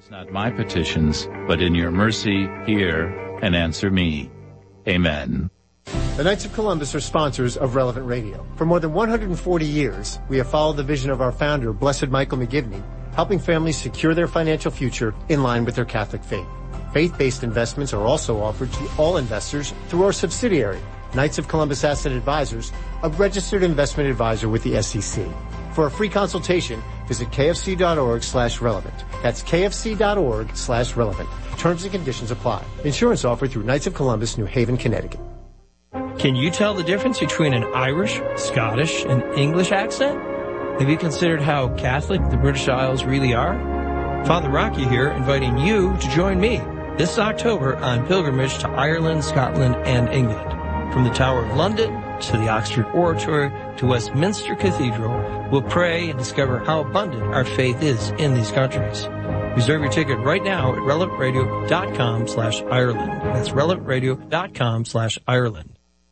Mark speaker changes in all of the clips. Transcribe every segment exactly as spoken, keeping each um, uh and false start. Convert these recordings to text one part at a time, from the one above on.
Speaker 1: Not my petitions, but in your mercy, hear and answer me. Amen.
Speaker 2: The Knights of Columbus are sponsors of Relevant Radio. For more than one hundred forty years, we have followed the vision of our founder, Blessed Michael McGivney, helping families secure their financial future in line with their Catholic faith. Faith-based investments are also offered to all investors through our subsidiary, Knights of Columbus Asset Advisors, a registered investment advisor with the S E C. For a free consultation, visit kfc.org slash relevant. That's kfc.org slash relevant. Terms and conditions apply. Insurance offered through Knights of Columbus, New Haven, Connecticut.
Speaker 3: Can you tell the difference between an Irish, Scottish, and English accent? Have you considered how Catholic the British Isles really are? Father Rocky here, inviting you to join me this October on pilgrimage to Ireland, Scotland, and England. From the Tower of London to the Oxford Oratory to Westminster Cathedral, we'll pray and discover how abundant our faith is in these countries. Reserve your ticket right now at relevantradio.com slash Ireland. That's relevantradio.com slash Ireland.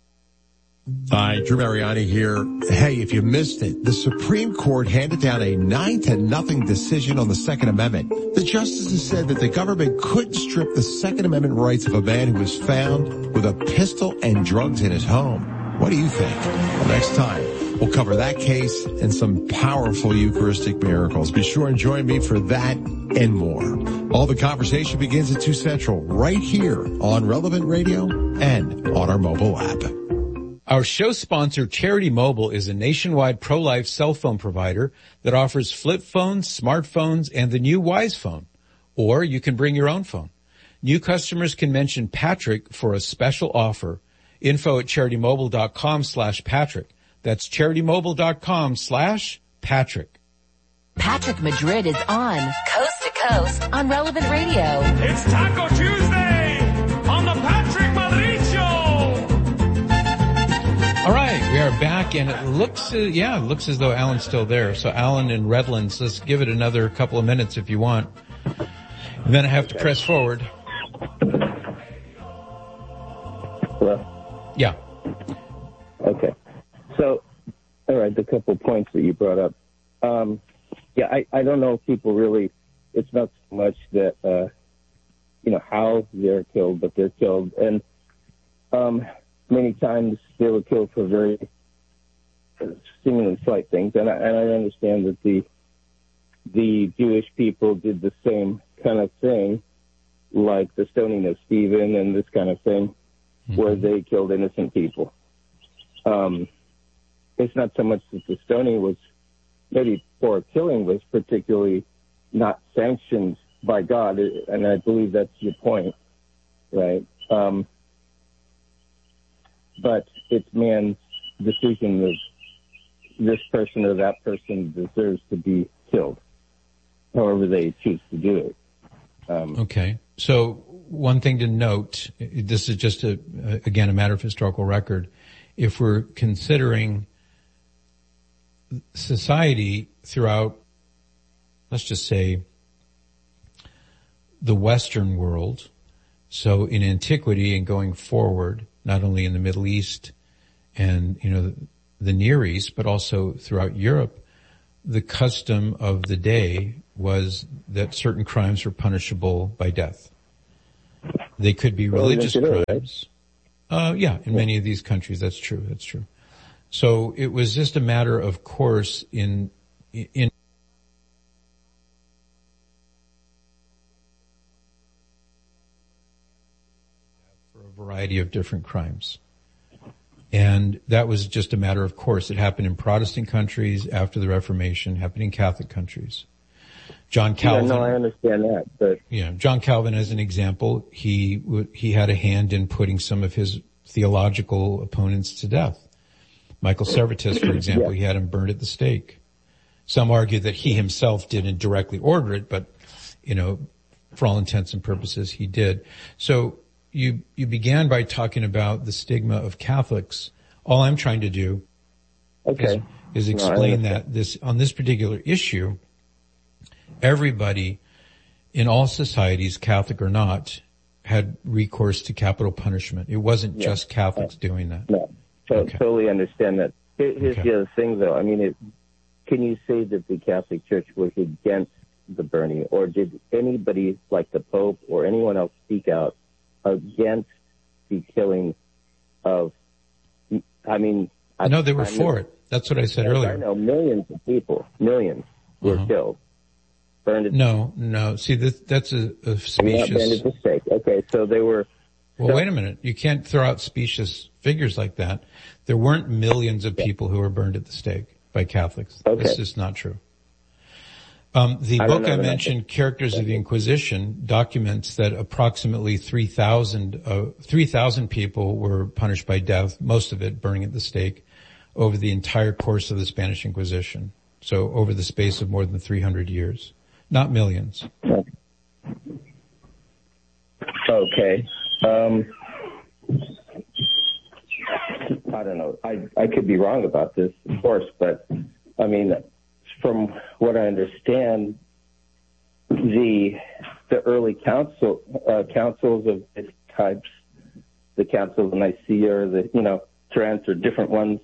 Speaker 4: Hi, Drew Mariani here. Hey, if you missed it, the Supreme Court handed down a nine to nothing decision on the Second Amendment. The justices said that the government couldn't strip the Second Amendment rights of a man who was found with a pistol and drugs in his home. What do you think? Well, next time, we'll cover that case and some powerful Eucharistic miracles. Be sure and join me for that and more. All the conversation begins at two Central, right here on Relevant Radio and on our mobile app.
Speaker 5: Our show sponsor, Charity Mobile, is a nationwide pro-life cell phone provider that offers flip phones, smartphones, and the new Wise Phone. Or you can bring your own phone. New customers can mention Patrick for a special offer. Info at charitymobile.com slash Patrick. That's charitymobile.com slash Patrick.
Speaker 6: Patrick Madrid is on Coast to Coast on Relevant Radio.
Speaker 7: It's Taco Tuesday on the Patrick Madrid Show.
Speaker 5: All right, we are back, and it looks, uh, yeah, it looks as though Alan's still there. So Alan in Redlands, let's give it another couple of minutes if you want. And then I have to press forward.
Speaker 8: Hello?
Speaker 5: Yeah.
Speaker 8: Okay. So, all right, the couple points that you brought up. Um, yeah, I, I don't know if people really, it's not so much that, uh, you know, how they're killed, but they're killed. And um, many times they were killed for very seemingly slight things. And I, and I understand that the the Jewish people did the same kind of thing, like the stoning of Stephen and this kind of thing, mm-hmm. where they killed innocent people. Um, it's not so much that the stoning was, maybe poor killing was particularly not sanctioned by God, and I believe that's your point, right? Um, but it's man's decision that this person or that person deserves to be killed, however they choose to do it. Um,
Speaker 5: okay. So one thing to note, this is just a, again, a matter of historical record. If we're considering society throughout, let's just say, the Western world, so in antiquity and going forward, not only in the Middle East and, you know, the, the Near East, but also throughout Europe, the custom of the day was that certain crimes were punishable by death. They could be religious crimes. Uh, yeah, in many of these countries, that's true, that's true. So it was just a matter of course in, in, for a variety of different crimes. And that was just a matter of course. It happened in Protestant countries after the Reformation, happened in Catholic countries. John Calvin.
Speaker 8: Yeah, no, I understand that, but.
Speaker 5: Yeah, John Calvin, as an example, he, he had a hand in putting some of his theological opponents to death. Michael Servetus, for example, yeah. he had him burned at the stake. Some argue that he himself didn't directly order it, but, you know, for all intents and purposes, he did. So you, you began by talking about the stigma of Catholics. All I'm trying to do
Speaker 8: okay.
Speaker 5: is, is explain no, that this, on this particular issue, everybody in all societies, Catholic or not, had recourse to capital punishment. It wasn't yeah. just Catholics uh, doing that.
Speaker 8: No, I okay. totally understand that. Here's okay. the other thing, though. I mean, it, can you say that the Catholic Church was against the burning, or did anybody like the Pope or anyone else speak out against the killing of, I mean... I,
Speaker 5: no, they were
Speaker 8: I
Speaker 5: for
Speaker 8: know,
Speaker 5: it. That's what I said earlier.
Speaker 8: I know millions of people, millions were
Speaker 5: uh-huh.
Speaker 8: killed. Burned at
Speaker 5: No, no. See, this, that's a, a specious...
Speaker 8: Burned at the stake. Okay, so they were...
Speaker 5: Well,
Speaker 8: so,
Speaker 5: wait a minute. You can't throw out specious figures like that. There weren't millions of people who were burned at the stake by Catholics.
Speaker 8: Okay.
Speaker 5: This is not true. Um, the
Speaker 8: I
Speaker 5: book I
Speaker 8: that.
Speaker 5: mentioned, Characters of the Inquisition, documents that approximately three thousand, uh, three thousand people were punished by death, most of it burning at the stake, over the entire course of the Spanish Inquisition. So over the space of more than three hundred years. Not millions.
Speaker 8: Okay. Um, I don't know. I, I could be wrong about this, of course, but I mean, from what I understand, the the early council uh, councils of these types, the Council of Nicaea, the you know Trent or different ones,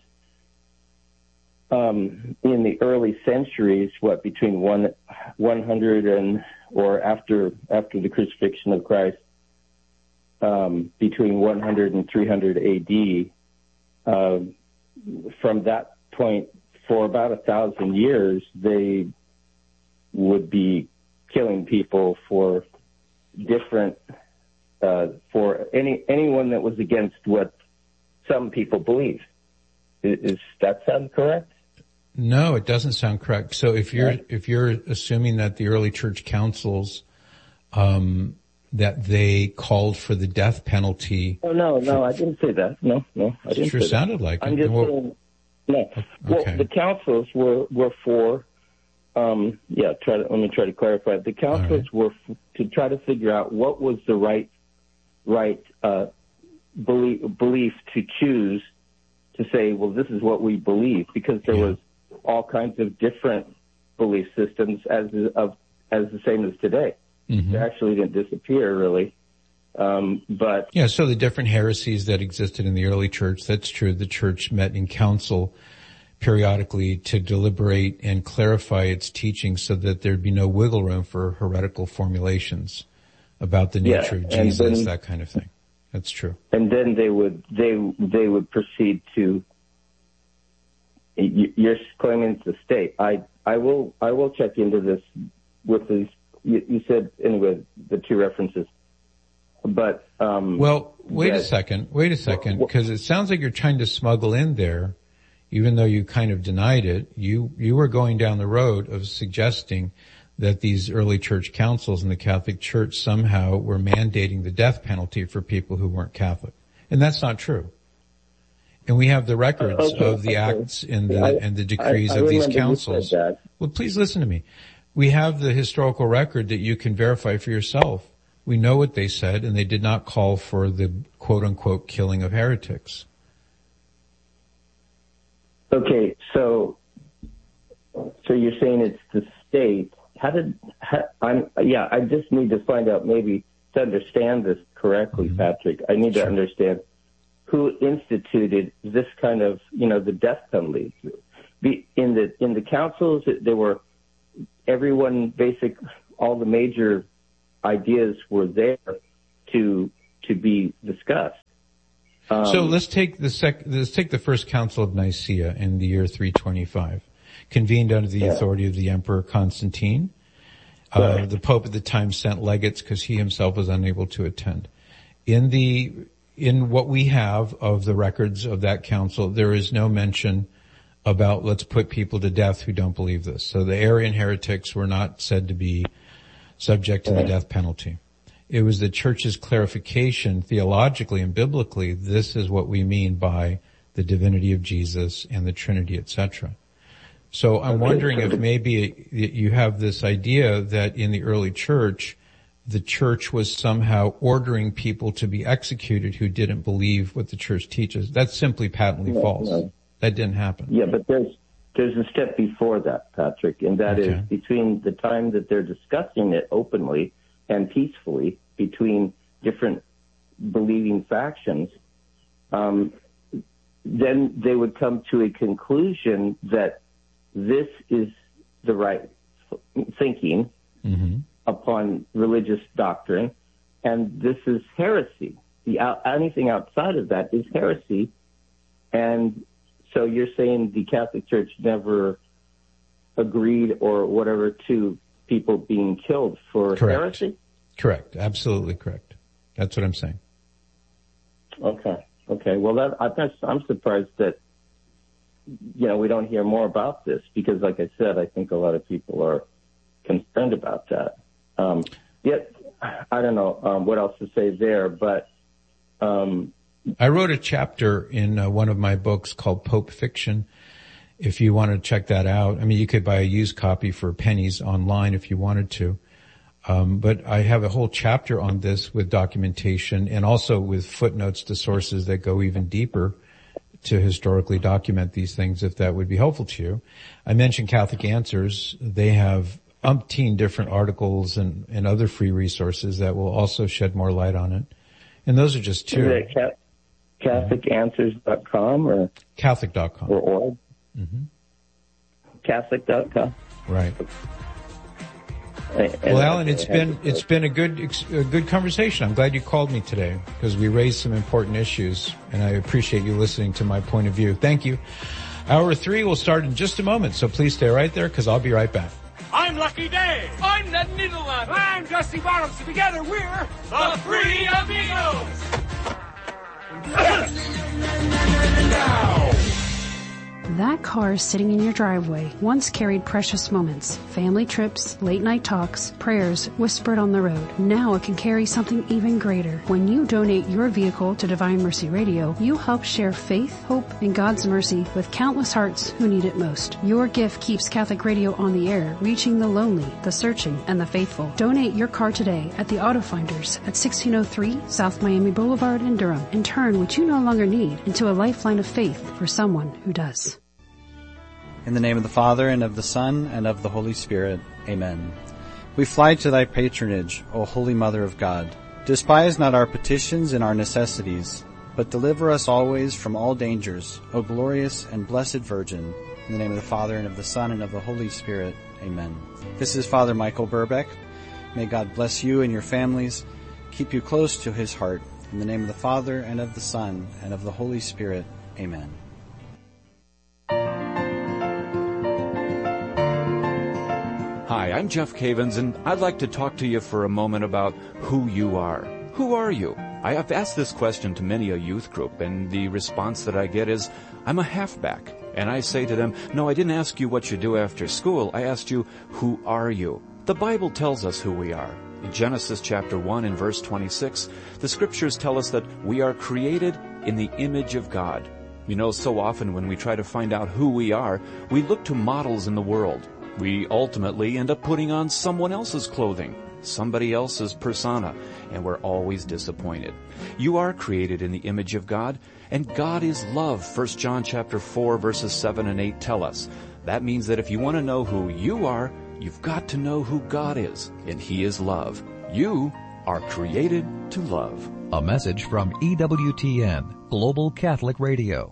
Speaker 8: um, in the early centuries, what between one one hundred and or after after the crucifixion of Christ, um, between one hundred and three hundred A D. Uh, from that point, for about a thousand years, they would be killing people for different, uh, for any anyone that was against what some people believe. Is, is that sound correct?
Speaker 5: No, it doesn't sound correct. So if you're if you're assuming that the early church councils, um, that they called for the death penalty.
Speaker 8: Oh no, no, I didn't say that. No, no, I didn't.
Speaker 5: It sure
Speaker 8: say
Speaker 5: sounded
Speaker 8: that.
Speaker 5: like
Speaker 8: I'm
Speaker 5: it.
Speaker 8: just
Speaker 5: Well,
Speaker 8: saying. No. Well,
Speaker 5: okay.
Speaker 8: the councils were, were for, um, yeah, try to, let me try to clarify. The councils
Speaker 5: right.
Speaker 8: were f- to try to figure out what was the right, right, uh, belief, belief to choose to say, well, this is what we believe, because there
Speaker 5: yeah.
Speaker 8: was all kinds of different belief systems as of, as the same as today.
Speaker 5: Mm-hmm.
Speaker 8: They actually didn't disappear, really. Um, but
Speaker 5: yeah, so the different heresies that existed in the early church, that's true. The church met in council periodically to deliberate and clarify its teaching so that there'd be no wiggle room for heretical formulations about the nature
Speaker 8: yeah,
Speaker 5: of Jesus,
Speaker 8: then,
Speaker 5: that kind of thing. That's true.
Speaker 8: And then they would, they, they would proceed to, you're claiming it's the state. I, I will, I will check into this with these, you, you said anyway, the two references. But um
Speaker 5: well, wait
Speaker 8: that,
Speaker 5: a second, wait a second, because it sounds like you're trying to smuggle in there, even though you kind of denied it. You you were going down the road of suggesting that these early church councils in the Catholic Church somehow were mandating the death penalty for people who weren't Catholic, and that's not true. And we have the records
Speaker 8: uh, okay,
Speaker 5: of the
Speaker 8: okay.
Speaker 5: acts and the
Speaker 8: I,
Speaker 5: and the decrees
Speaker 8: I, I
Speaker 5: of these
Speaker 8: you said
Speaker 5: councils.
Speaker 8: that.
Speaker 5: Well, please listen to me. We have the historical record that you can verify for yourself. We know what they said, and they did not call for the quote-unquote killing of heretics.
Speaker 8: Okay, so so you're saying it's the state. How did how, I'm? Yeah, I just need to find out maybe to understand this correctly, mm-hmm. Patrick. I need sure. to understand who instituted this kind of, you know, the death penalty. In the in the councils, there were everyone basic, all the major ideas were there to to be discussed. Um,
Speaker 5: so let's take the sec. Let's take the first Council of Nicaea in the year three twenty-five, convened under the yeah. authority of the Emperor Constantine. Uh, right. The Pope at the time sent legates because he himself was unable to attend. In the in what we have of the records of that council, there is no mention about let's put people to death who don't believe this. So the Arian heretics were not said to be subject to the death penalty. It was the church's clarification theologically and biblically, this is what we mean by the divinity of Jesus and the Trinity, et cetera. So I'm wondering if maybe you have this idea that in the early church, the church was somehow ordering people to be executed who didn't believe what the church teaches. That's simply patently no, false. No. That didn't happen.
Speaker 8: Yeah, but there's there's a step before that, Patrick, and that
Speaker 5: okay.
Speaker 8: is between the time that they're discussing it openly and peacefully between different believing factions, um, then they would come to a conclusion that this is the right thinking,
Speaker 9: mm-hmm.
Speaker 8: upon religious doctrine, and this is heresy. The out, anything outside of that is heresy, and so you're saying the Catholic Church never agreed or whatever to people being killed for
Speaker 5: Correct.
Speaker 8: heresy?
Speaker 5: Correct. Absolutely correct. That's what I'm saying.
Speaker 8: Okay. Okay. Well, that, I, that's, I'm surprised that, you know, we don't hear more about this because, like I said, I think a lot of people are concerned about that. Um, yet, I don't know um, what else to say there, but um,
Speaker 5: I wrote a chapter in uh, one of my books called Pope Fiction. If you want to check that out, I mean, you could buy a used copy for pennies online if you wanted to. Um, but I have a whole chapter on this with documentation and also with footnotes to sources that go even deeper to historically document these things, if that would be helpful to you. I mentioned Catholic Answers. They have umpteen different articles and, and other free resources that will also shed more light on it. And those are just two.
Speaker 8: Is it Catholic Answers dot com or?
Speaker 5: Catholic dot com.
Speaker 8: Or org?
Speaker 5: Mm-hmm.
Speaker 8: Catholic dot com.
Speaker 5: Right. Well, Alan, it's been it's been a good a good conversation. I'm glad you called me today because we raised some important issues, and I appreciate you listening to my point of view. Thank you. Hour three will start in just a moment, so please stay right there because I'll be right back.
Speaker 7: I'm Lucky Dave. I'm Ned Niederland. I'm Dusty Bottoms. Together we're the Three Amigos.
Speaker 10: That car sitting in your driveway once carried precious moments, family trips, late night talks, prayers whispered on the road. Now it can carry something even greater. When you donate your vehicle to Divine Mercy Radio, you help share faith, hope, and God's mercy with countless hearts who need it most. Your gift keeps Catholic Radio on the air, reaching the lonely, the searching, and the faithful. Donate your car today at the Auto Finders at sixteen oh three South Miami Boulevard in Durham and turn what you no longer need into a lifeline of faith for someone who does.
Speaker 11: In the name of the Father, and of the Son, and of the Holy Spirit. Amen. We fly to thy patronage, O Holy Mother of God. Despise not our petitions and our necessities, but deliver us always from all dangers, O glorious and blessed Virgin. In the name of the Father, and of the Son, and of the Holy Spirit. Amen. This is Father Michael Burbeck. May God bless you and your families, keep you close to his heart. In the name of the Father, and of the Son, and of the Holy Spirit. Amen.
Speaker 12: Hi, I'm Jeff Cavins, and I'd like to talk to you for a moment about who you are. Who are you? I have asked this question to many a youth group, and the response that I get is, I'm a halfback. And I say to them, no, I didn't ask you what you do after school. I asked you, who are you? The Bible tells us who we are. In Genesis chapter one and verse twenty-six, the scriptures tell us that we are created in the image of God. You know, so often when we try to find out who we are, we look to models in the world. We ultimately end up putting on someone else's clothing, somebody else's persona, and we're always disappointed. You are created in the image of God, and God is love. First John chapter four verses seven and eight tell us. That means that if you want to know who you are, you've got to know who God is, and He is love. You are created to love.
Speaker 13: A message from E W T N, Global Catholic Radio.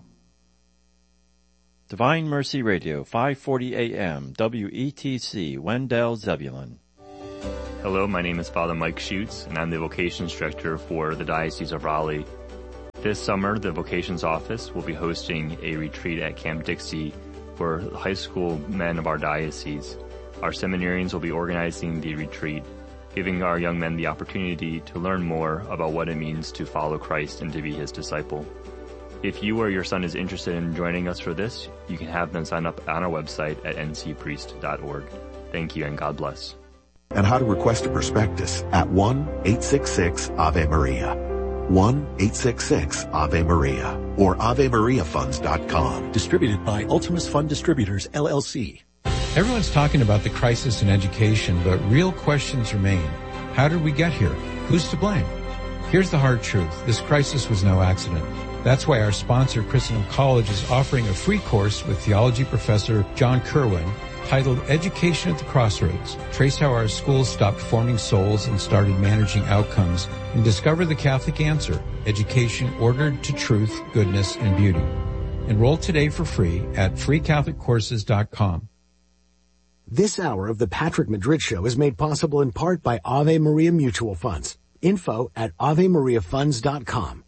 Speaker 14: Divine Mercy Radio, five forty A M, W E T C, Wendell, Zebulon.
Speaker 15: Hello, my name is Father Mike Schutz, and I'm the Vocations Director for the Diocese of Raleigh. This summer, the Vocations Office will be hosting a retreat at Camp Dixie for high school men of our diocese. Our seminarians will be organizing the retreat, giving our young men the opportunity to learn more about what it means to follow Christ and to be His disciple. If you or your son is interested in joining us for this, you can have them sign up on our website at n c priest dot org. Thank you and God bless.
Speaker 16: And how to request a prospectus at one eight six six Ave Maria. one eight six six Ave Maria or ave maria funds dot com.
Speaker 17: Distributed by Ultimus Fund Distributors, L L C.
Speaker 5: Everyone's talking about the crisis in education, but real questions remain. How did we get here? Who's to blame? Here's the hard truth. This crisis was no accident. That's why our sponsor, Christendom College, is offering a free course with theology professor John Kerwin titled Education at the Crossroads. Trace how our schools stopped forming souls and started managing outcomes, and discover the Catholic answer, education ordered to truth, goodness, and beauty. Enroll today for free at free catholic courses dot com.
Speaker 17: This hour of the Patrick Madrid Show is made possible in part by Ave Maria Mutual Funds. Info at ave maria funds dot com.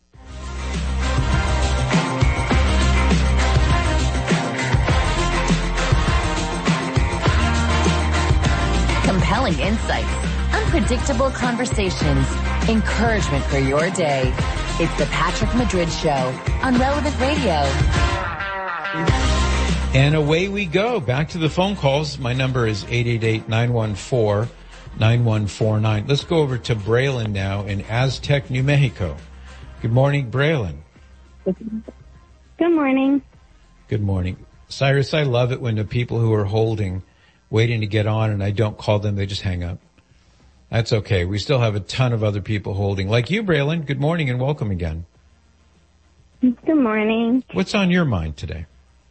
Speaker 6: Compelling insights, unpredictable conversations, encouragement for your day. It's the Patrick Madrid Show on Relevant Radio.
Speaker 5: And away we go. Back to the phone calls. My number is eight eight eight, nine one four, nine one four nine. Let's go over to Braylon now in Aztec, New Mexico. Good morning, Braylon.
Speaker 9: Good morning.
Speaker 5: Good morning. Cyrus, I love it when the people who are holding, waiting to get on, and I don't call them, they just hang up. That's okay. We still have a ton of other people holding. Like you, Braylon. Good morning and welcome again.
Speaker 9: Good morning.
Speaker 5: What's on your mind today?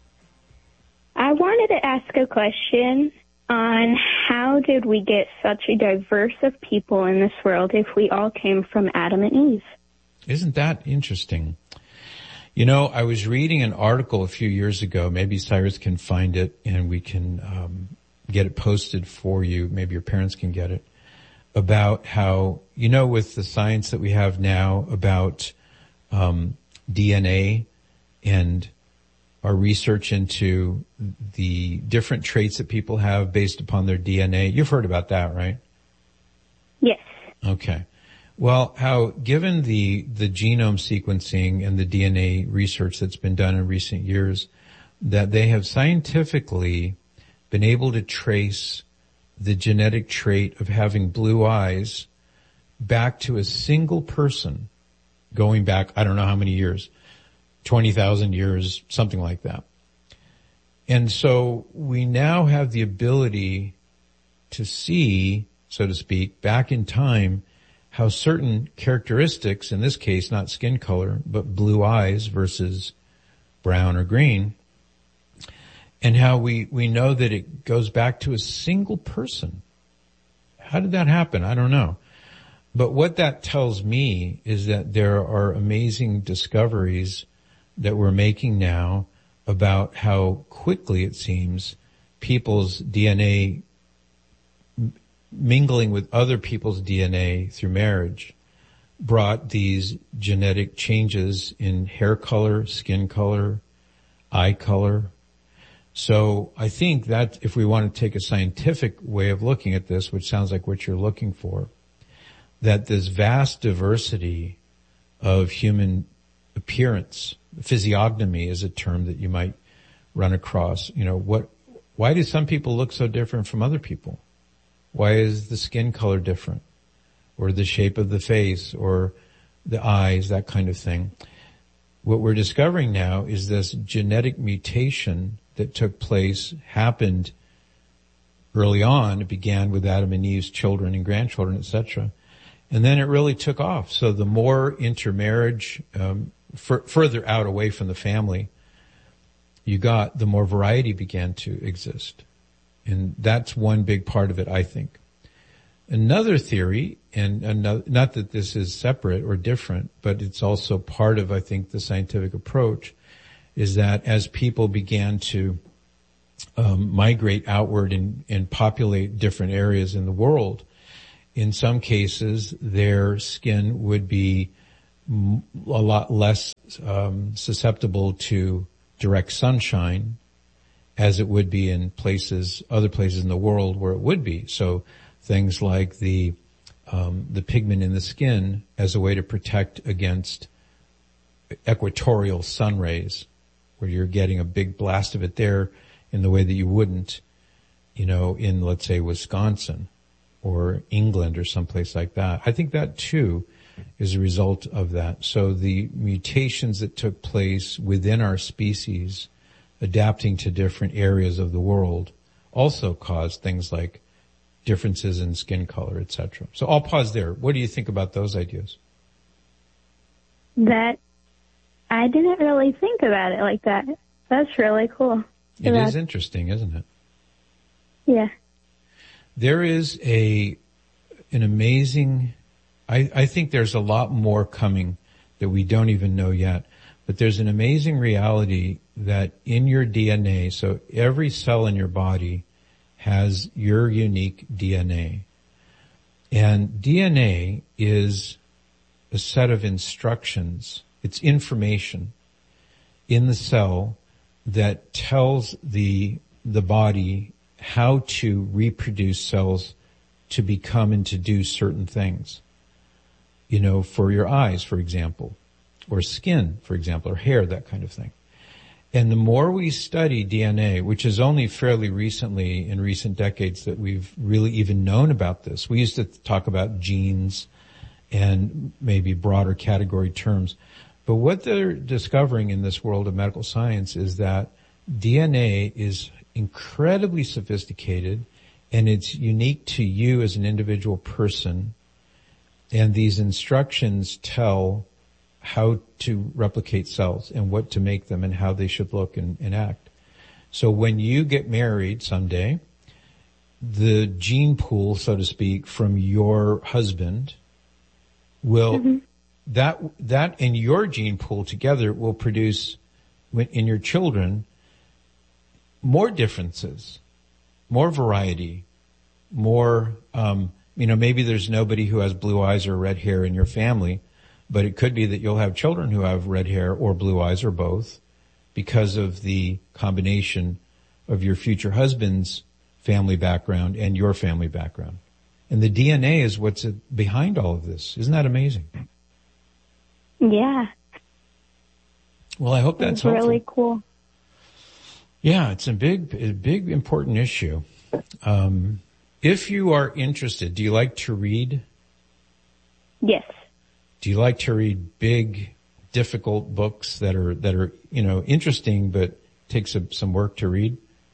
Speaker 9: I wanted to ask a question on how did we get such a diverse of people in this world if we all came from Adam and Eve?
Speaker 5: Isn't that interesting? You know, I was reading an article a few years ago. Maybe Cyrus can find it and we can um, get it posted for you. Maybe your parents can get it. About how, you know, with the science that we have now about um, D N A and our research into the different traits that people have based upon their D N A. You've heard about that, right?
Speaker 9: Yes.
Speaker 5: Okay. Well, how given the, the genome sequencing and the D N A research that's been done in recent years, that they have scientifically been able to trace the genetic trait of having blue eyes back to a single person going back, I don't know how many years, twenty thousand years, something like that. And so we now have the ability to see, so to speak, back in time, how certain characteristics, in this case, not skin color, but blue eyes versus brown or green, and how we, we know that it goes back to a single person. How did that happen? I don't know. But what that tells me is that there are amazing discoveries that we're making now about how quickly it seems people's D N A mingling with other people's D N A through marriage brought these genetic changes in hair color, skin color, eye color. So I think that if we want to take a scientific way of looking at this, which sounds like what you're looking for, that this vast diversity of human appearance, physiognomy is a term that you might run across. You know, what, why do some people look so different from other people? Why is the skin color different? Or the shape of the face or the eyes, that kind of thing. What we're discovering now is this genetic mutation that took place, happened early on. It began with Adam and Eve's children and grandchildren, et cetera. And then it really took off. So the more intermarriage, um, f- further out away from the family you got, the more variety began to exist. And that's one big part of it, I think. Another theory, and another, not that this is separate or different, but it's also part of, I think, the scientific approach, is that as people began to um, migrate outward and, and populate different areas in the world, in some cases, their skin would be m- a lot less um, susceptible to direct sunshine as it would be in places, other places in the world where it would be. So things like the um, the pigment in the skin as a way to protect against equatorial sun rays, where you're getting a big blast of it there in the way that you wouldn't, you know, in, let's say, Wisconsin or England or someplace like that. I think that too is a result of that. So the mutations that took place within our species adapting to different areas of the world also caused things like differences in skin color, et cetera. So I'll pause there. What do you think about those ideas?
Speaker 9: That I didn't really think about it like that. That's really cool.
Speaker 5: It is interesting, isn't it?
Speaker 9: Yeah.
Speaker 5: There is a an amazing, I, I think there's a lot more coming that we don't even know yet, but there's an amazing reality that in your D N A, so every cell in your body has your unique D N A. And D N A is a set of instructions. It's information in the cell that tells the the body how to reproduce cells to become and to do certain things. You know, for your eyes, for example, or skin, for example, or hair, that kind of thing. And the more we study D N A, which is only fairly recently, in recent decades, that we've really even known about this. We used to talk about genes and maybe broader category terms. But what they're discovering in this world of medical science is that D N A is incredibly sophisticated, and it's unique to you as an individual person. And these instructions tell how to replicate cells and what to make them and how they should look and, and act. So when you get married someday, the gene pool, so to speak, from your husband will, mm-hmm. that, that and your gene pool together will produce in your children more differences, more variety, more, um, you know, maybe there's nobody who has blue eyes or red hair in your family, but it could be that you'll have children who have red hair or blue eyes or both because of the combination of your future husband's family background and your family background. And the D N A is what's behind all of this. Isn't that amazing?
Speaker 9: Yeah.
Speaker 5: Well, I hope that's
Speaker 9: it's
Speaker 5: helpful.
Speaker 9: Really cool.
Speaker 5: Yeah, it's a big, a big important issue. Um, if you are interested, do you like to read?
Speaker 9: Yes.
Speaker 5: Do you like to read big, difficult books that are, that are, you know, interesting, but take some, some work to read?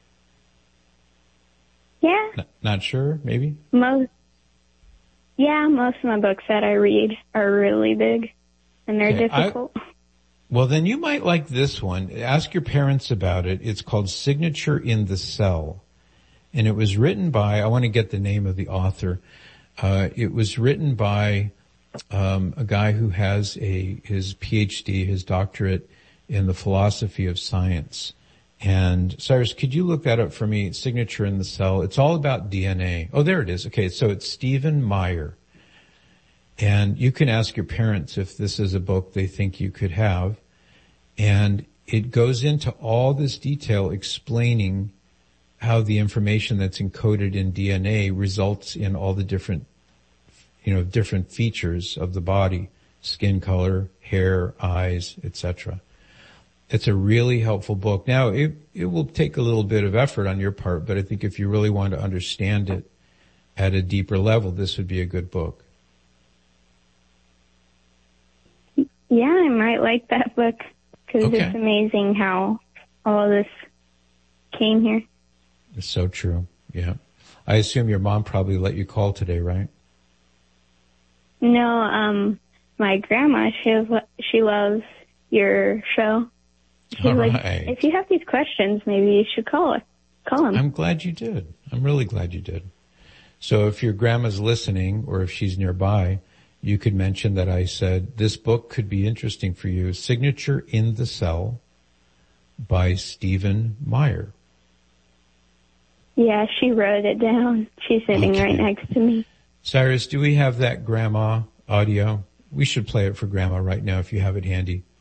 Speaker 9: Yeah.
Speaker 5: N- not sure, maybe?
Speaker 9: Most, yeah, most of my books that I read are really big and they're okay, difficult.
Speaker 5: I, well, then you might like this one. Ask your parents about it. It's called Signature in the Cell. And it was written by, I want to get the name of the author. Uh, it was written by Um, a guy who has a, his P H D, his doctorate in the philosophy of science. And Cyrus, could you look that up for me? Signature in the Cell. It's all about D N A. Oh, there it is. Okay. So it's Stephen Meyer. And you can ask your parents if this is a book they think you could have. And it goes into all this detail explaining how the information that's encoded in D N A results in all the different you know, different features of the body, skin color, hair, eyes, et cetera. It's a really helpful book. Now, it, it will take a little bit of effort on your part, but I think if you really want to understand it at a deeper level, this would be a good book.
Speaker 9: Yeah, I might like that book because okay. It's amazing how all this came here.
Speaker 5: It's so true. Yeah. I assume your mom probably let you call today, right?
Speaker 9: No, um, my grandma, she she loves your show. She's
Speaker 5: All
Speaker 9: like,
Speaker 5: right.
Speaker 9: if you have these questions, maybe you should call her. Call him.
Speaker 5: I'm glad you did. I'm really glad you did. So if your grandma's listening or if she's nearby, you could mention that I said this book could be interesting for you. Signature in the Cell by Stephen Meyer.
Speaker 9: Yeah, she wrote it down. She's sitting okay. right next to me.
Speaker 5: Cyrus, do we have that grandma audio? We should play it for grandma right now if you have it handy.